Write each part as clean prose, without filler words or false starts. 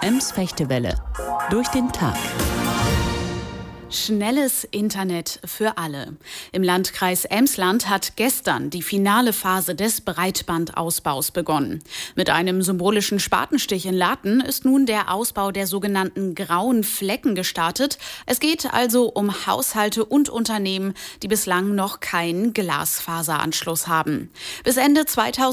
Ems-Fechtewelle. Durch den Tag. Schnelles Internet für alle. Im Landkreis Emsland hat gestern die finale Phase des Breitbandausbaus begonnen. Mit einem symbolischen Spatenstich in Laten ist nun der Ausbau der sogenannten grauen Flecken gestartet. Es geht also um Haushalte und Unternehmen, die bislang noch keinen Glasfaseranschluss haben. Bis Ende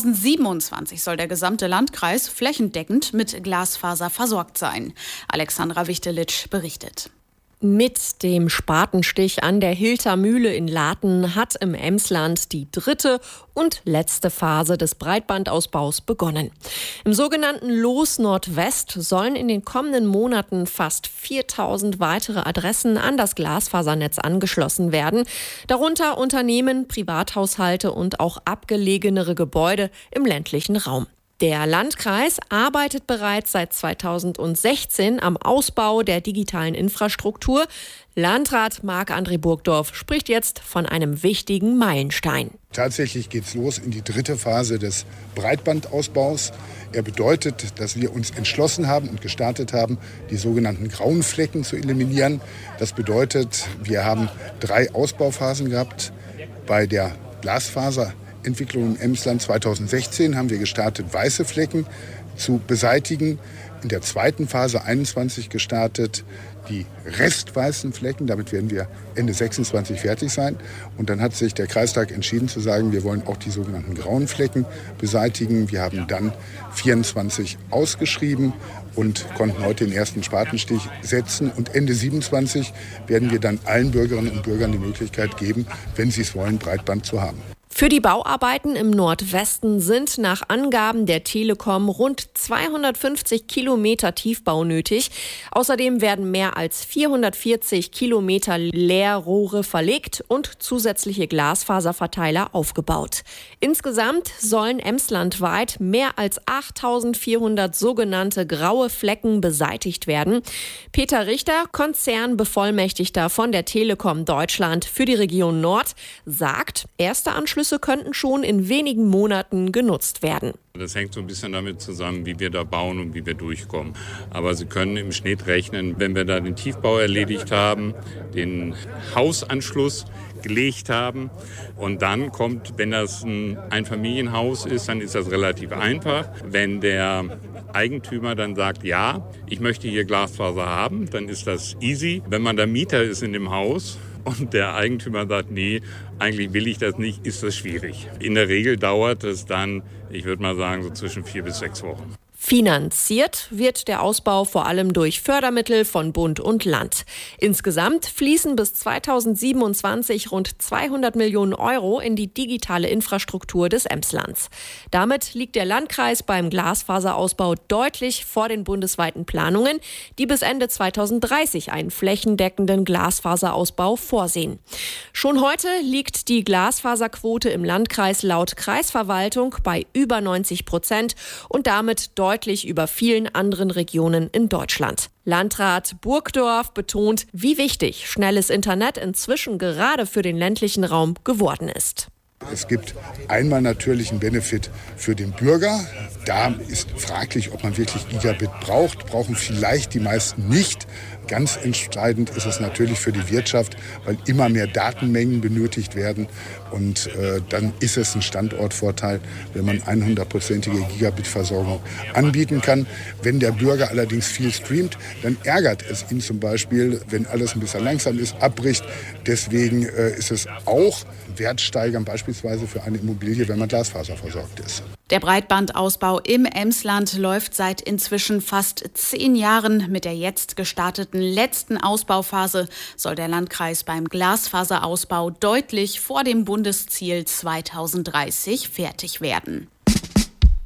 2027 soll der gesamte Landkreis flächendeckend mit Glasfaser versorgt sein. Alexandra Wichtelitsch berichtet. Mit dem Spatenstich an der Hilter Mühle in Laten hat im Emsland die dritte und letzte Phase des Breitbandausbaus begonnen. Im sogenannten Los Nordwest sollen in den kommenden Monaten fast 4000 weitere Adressen an das Glasfasernetz angeschlossen werden, darunter Unternehmen, Privathaushalte und auch abgelegenere Gebäude im ländlichen Raum. Der Landkreis arbeitet bereits seit 2016 am Ausbau der digitalen Infrastruktur. Landrat Marc-André Burgdorf spricht jetzt von einem wichtigen Meilenstein. Tatsächlich geht es los in die dritte Phase des Breitbandausbaus. Er bedeutet, dass wir uns entschlossen haben und gestartet haben, die sogenannten grauen Flecken zu eliminieren. Das bedeutet, wir haben 3 Ausbauphasen gehabt. Bei der Glasfaserentwicklung im Emsland 2016 haben wir gestartet, weiße Flecken zu beseitigen. In der zweiten Phase 21 gestartet, die restweißen Flecken. Damit werden wir Ende 26 fertig sein. Und dann hat sich der Kreistag entschieden zu sagen, wir wollen auch die sogenannten grauen Flecken beseitigen. Wir haben dann 24 ausgeschrieben und konnten heute den ersten Spatenstich setzen. Und Ende 27 werden wir dann allen Bürgerinnen und Bürgern die Möglichkeit geben, wenn sie es wollen, Breitband zu haben. Für die Bauarbeiten im Nordwesten sind nach Angaben der Telekom rund 250 Kilometer Tiefbau nötig. Außerdem werden mehr als 440 Kilometer Leerrohre verlegt und zusätzliche Glasfaserverteiler aufgebaut. Insgesamt sollen emslandweit mehr als 8400 sogenannte graue Flecken beseitigt werden. Peter Richter, Konzernbevollmächtigter von der Telekom Deutschland für die Region Nord, sagt, erste Anschlüsse könnten schon in wenigen Monaten genutzt werden. Das hängt so ein bisschen damit zusammen, wie wir da bauen und wie wir durchkommen. Aber Sie können im Schnitt rechnen, wenn wir da den Tiefbau erledigt haben, den Hausanschluss gelegt haben und dann kommt, wenn das ein Einfamilienhaus ist, dann ist das relativ einfach. Wenn der Eigentümer dann sagt, ja, ich möchte hier Glasfaser haben, dann ist das easy. Wenn man da Mieter ist in dem Haus und der Eigentümer sagt, nee, eigentlich will ich das nicht, ist das schwierig. In der Regel dauert es dann, ich würde mal sagen, so zwischen 4 bis 6 Wochen. Finanziert wird der Ausbau vor allem durch Fördermittel von Bund und Land. Insgesamt fließen bis 2027 rund 200 Millionen Euro in die digitale Infrastruktur des Emslands. Damit liegt der Landkreis beim Glasfaserausbau deutlich vor den bundesweiten Planungen, die bis Ende 2030 einen flächendeckenden Glasfaserausbau vorsehen. Schon heute liegt die Glasfaserquote im Landkreis laut Kreisverwaltung bei über 90% und damit deutlich über vielen anderen Regionen in Deutschland. Landrat Burgdorf betont, wie wichtig schnelles Internet inzwischen gerade für den ländlichen Raum geworden ist. Es gibt einmal natürlich einen Benefit für den Bürger. Da ist fraglich, ob man wirklich Gigabit braucht. Brauchen vielleicht die meisten nicht. Ganz entscheidend ist es natürlich für die Wirtschaft, weil immer mehr Datenmengen benötigt werden. Und dann ist es ein Standortvorteil, wenn man 100%ige Gigabit-Versorgung anbieten kann. Wenn der Bürger allerdings viel streamt, dann ärgert es ihn zum Beispiel, wenn alles ein bisschen langsam ist, abbricht. Deswegen ist es auch wertsteigernd beispielsweise für eine Immobilie, wenn man Glasfaser versorgt ist. Der Breitbandausbau im Emsland läuft seit inzwischen fast 10 Jahren. Mit der jetzt gestarteten letzten Ausbauphase soll der Landkreis beim Glasfaserausbau deutlich vor dem Bundesziel 2030 fertig werden.